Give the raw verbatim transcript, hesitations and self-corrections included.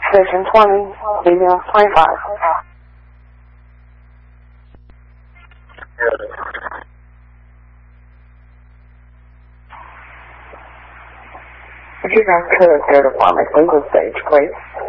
Station twenty, email twenty-five. Would you guys could go to Pharmacy legal stage, please?